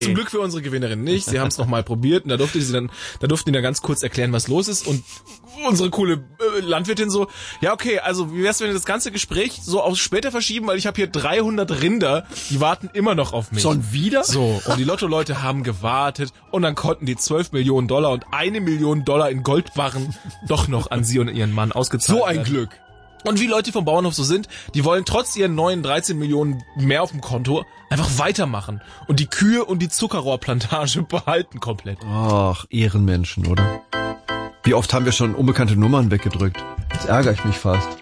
Zum Glück für unsere Gewinnerin nicht. Sie haben es nochmal probiert und da durften die dann ganz kurz erklären, was los ist und unsere coole Landwirtin so, ja okay, also wie wär's, wenn wir das ganze Gespräch so auf später verschieben, weil ich habe hier 300 Rinder, die warten immer noch auf mich. Schon wieder? So, und die Lotto-Leute haben gewartet und dann konnten die $12 Millionen und $1 Million in Goldbarren doch noch an sie und ihren Mann ausgezahlt So ein werden. Glück. Und wie Leute vom Bauernhof so sind, die wollen trotz ihren neuen 13 Millionen mehr auf dem Konto einfach weitermachen und die Kühe und die Zuckerrohrplantage behalten komplett. Ach, Ehrenmenschen, oder? Wie oft haben wir schon unbekannte Nummern weggedrückt? Jetzt ärgere ich mich fast.